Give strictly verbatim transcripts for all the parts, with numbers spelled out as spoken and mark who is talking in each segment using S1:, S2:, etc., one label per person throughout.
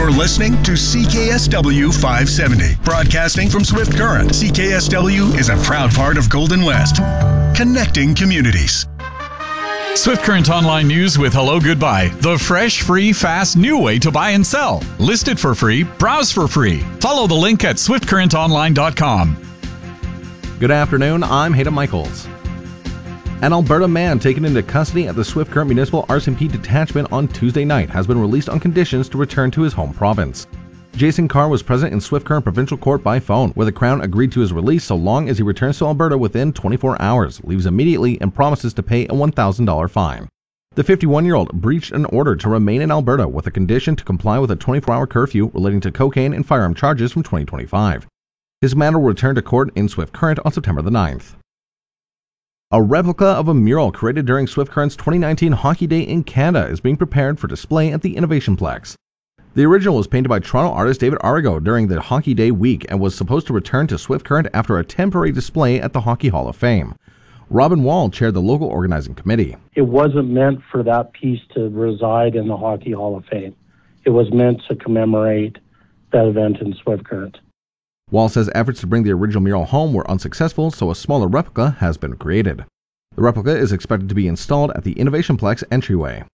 S1: You're listening to C K S W five seventy, broadcasting from Swift Current. C K S W is a proud part of Golden West, connecting communities.
S2: Swift Current Online News with Hello Goodbye, the fresh, free, fast, new way to buy and sell. Listed for free, browse for free. Follow the link at swift current online dot com.
S3: Good afternoon, I'm Hayden Michaels. An Alberta man taken into custody at the Swift Current Municipal R C M P detachment on Tuesday night has been released on conditions to return to his home province. Jason Carr was present in Swift Current Provincial Court by phone, where the Crown agreed to his release so long as he returns to Alberta within twenty-four hours, leaves immediately, and promises to pay a one thousand dollars fine. The fifty-one-year-old breached an order to remain in Alberta with a condition to comply with a twenty-four hour curfew relating to cocaine and firearm charges from twenty twenty-five. His matter will return to court in Swift Current on September the ninth. A replica of a mural created during Swift Current's twenty nineteen Hockey Day in Canada is being prepared for display at the Innovationplex. The original was painted by Toronto artist David Arrigo during the Hockey Day week and was supposed to return to Swift Current after a temporary display at the Hockey Hall of Fame. Robin Wall chaired the local organizing committee.
S4: It wasn't meant for that piece to reside in the Hockey Hall of Fame. It was meant to commemorate that event in Swift Current.
S3: Wall says efforts to bring the original mural home were unsuccessful, so a smaller replica has been created. The replica is expected to be installed at the Innovationplex entryway.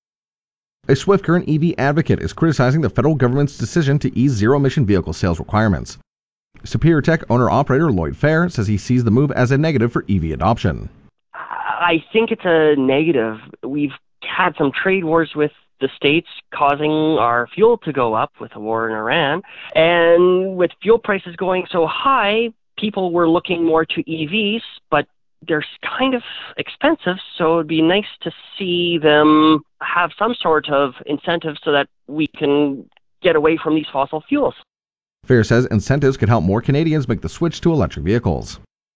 S3: A Swift Current E V advocate is criticizing the federal government's decision to ease zero-emission vehicle sales requirements. Superior Tech owner-operator Lloyd Fair says he sees the move as a negative for E V adoption.
S5: I think it's a negative. We've had some trade wars with the States causing our fuel to go up with the war in Iran. And with fuel prices going so high, people were looking more to E Vs, but they're kind of expensive, so it'd be nice to see them have some sort of incentive so that we can get away from these fossil fuels.
S3: Fair says incentives could help more Canadians make the switch to electric vehicles.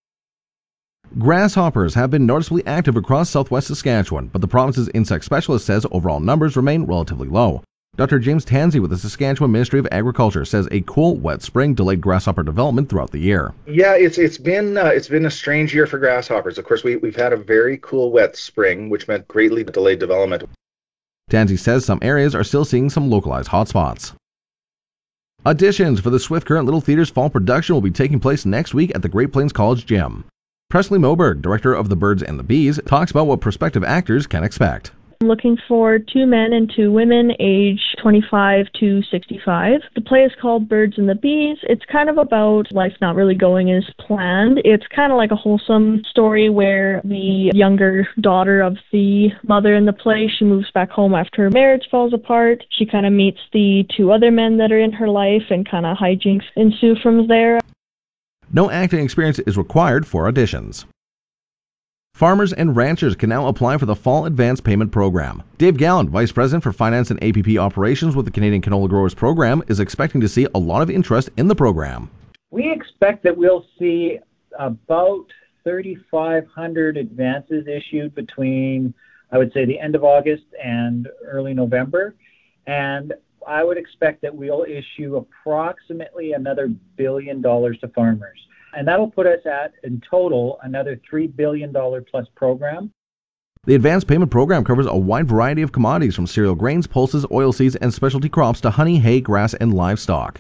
S3: Grasshoppers have been noticeably active across southwest Saskatchewan, but the province's insect specialist says overall numbers remain relatively low. Doctor James Tansey with the Saskatchewan Ministry of Agriculture says a cool, wet spring delayed grasshopper development throughout the year.
S6: Yeah, it's it's been uh, it's been a strange year for grasshoppers. Of course, we we've had a very cool, wet spring, which meant greatly delayed development.
S3: Tansey says some areas are still seeing some localized hotspots. Auditions for the Swift Current Little Theater's fall production will be taking place next week at the Great Plains College Gym. Presley Moberg, director of The Birds and the Bees, talks about what prospective actors can expect.
S7: I'm looking for two men and two women, age twenty-five to sixty-five. The play is called Birds and the Bees. It's kind of about life not really going as planned. It's kind of like a wholesome story where the younger daughter of the mother in the play, she moves back home after her marriage falls apart. She kind of meets the two other men that are in her life, and kind of hijinks ensue from there.
S3: No acting experience is required for auditions. Farmers and ranchers can now apply for the Fall Advance Payment Program. Dave Gallant, Vice President for Finance and A P P Operations with the Canadian Canola Growers Program, is expecting to see a lot of interest in the program.
S8: We expect that we'll see about thirty-five hundred advances issued between, I would say, the end of August and early November. And I would expect that we'll issue approximately another billion dollars to farmers. And that'll put us at, in total, another three billion dollars plus program.
S3: The Advanced Payment Program covers a wide variety of commodities from cereal grains, pulses, oilseeds, and specialty crops to honey, hay, grass, and livestock.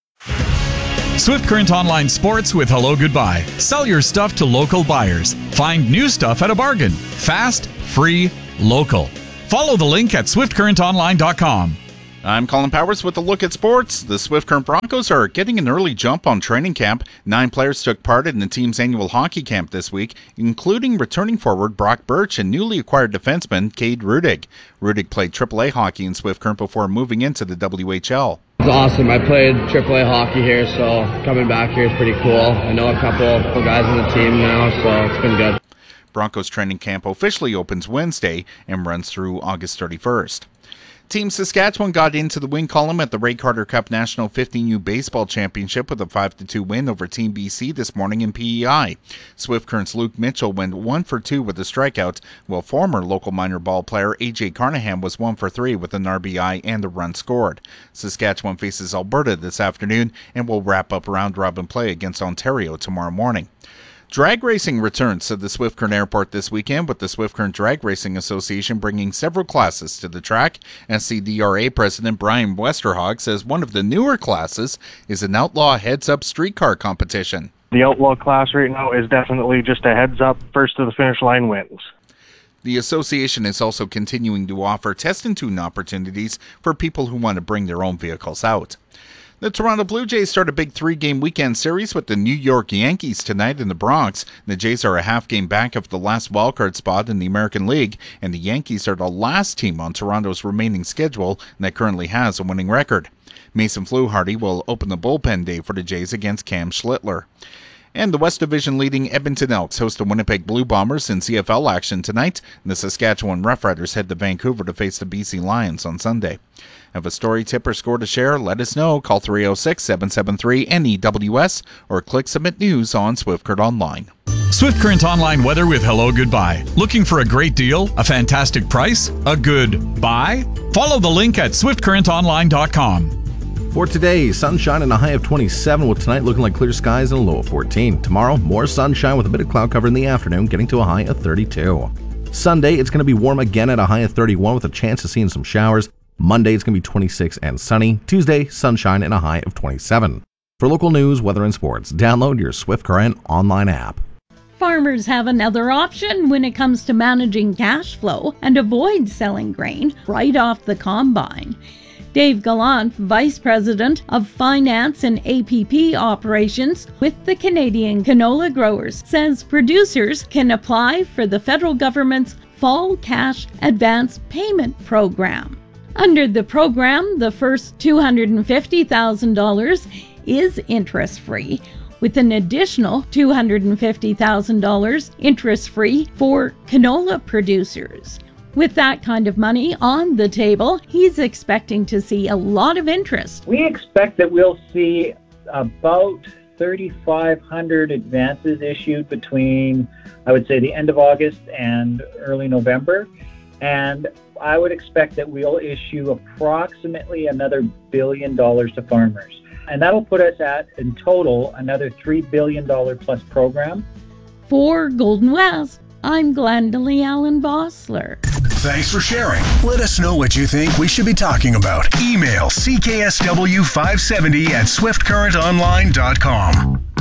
S2: Swift Current Online Sports with Hello Goodbye. Sell your stuff to local buyers. Find new stuff at a bargain. Fast, free, local. Follow the link at swift current online dot com.
S9: I'm Colin Powers with a look at sports. The Swift Current Broncos are getting an early jump on training camp. Nine players took part in the team's annual hockey camp this week, including returning forward Brock Birch and newly acquired defenseman Cade Rudig. Rudig played triple A hockey in Swift Current before moving into the W H L.
S10: It's awesome. I played triple A hockey here, so coming back here is pretty cool. I know a couple of guys on the team now, so it's been good.
S9: Broncos training camp officially opens Wednesday and runs through August thirty-first. Team Saskatchewan got into the win column at the Ray Carter Cup National fifteen U Baseball Championship with a five to two win over Team B C this morning in P E I. Swift Current's Luke Mitchell went one for two with a strikeout, while former local minor ball player A J Carnahan was one for three with an R B I and a run scored. Saskatchewan faces Alberta this afternoon and will wrap up round-robin play against Ontario tomorrow morning. Drag racing returns to the Swift Current Airport this weekend, with the Swift Current Drag Racing Association bringing several classes to the track. S C D R A President Brian Westerhog says one of the newer classes is an outlaw heads-up streetcar competition.
S11: The outlaw class right now is definitely just a heads-up, first to the finish line wins.
S9: The association is also continuing to offer test and tune opportunities for people who want to bring their own vehicles out. The Toronto Blue Jays start a big three-game weekend series with the New York Yankees tonight in the Bronx. The Jays are a half game back of the last wildcard spot in the American League, and the Yankees are the last team on Toronto's remaining schedule that currently has a winning record. Mason Fluharty will open the bullpen day for the Jays against Cam Schlittler. And the West Division leading Edmonton Elks host the Winnipeg Blue Bombers in C F L action tonight. The Saskatchewan Roughriders head to Vancouver to face the B C Lions on Sunday. Have a story, tip, or score to share? Let us know. Call three oh six, seven seven three, N E W S or click Submit News on Swift Current Online.
S2: Swift Current Online weather with Hello Goodbye. Looking for a great deal, a fantastic price, a good buy? Follow the link at swift current online dot com.
S3: For today, sunshine and a high of twenty-seven, with tonight looking like clear skies and a low of fourteen. Tomorrow, more sunshine with a bit of cloud cover in the afternoon, getting to a high of thirty-two. Sunday, it's going to be warm again at a high of thirty-one with a chance of seeing some showers. Monday, it's going to be twenty-six and sunny. Tuesday, sunshine and a high of twenty-seven. For local news, weather, and sports, download your Swift Current online app.
S12: Farmers have another option when it comes to managing cash flow and avoid selling grain right off the combine. Dave Gallant, Vice President of Finance and A P P Operations with the Canadian Canola Growers, says producers can apply for the federal government's Fall Cash Advance Payment Program. Under the program, the first two hundred fifty thousand dollars is interest-free, with an additional two hundred fifty thousand dollars interest-free for canola producers. With that kind of money on the table, he's expecting to see a lot of interest.
S8: We expect that we'll see about thirty-five hundred advances issued between, I would say, the end of August and early November. And I would expect that we'll issue approximately another billion dollars to farmers. And that'll put us at, in total, another three billion dollars plus program.
S12: For Golden West, I'm Glendalee Allen Vossler.
S1: Thanks for sharing. Let us know what you think we should be talking about. Email C K S W five seventy at swift current online dot com.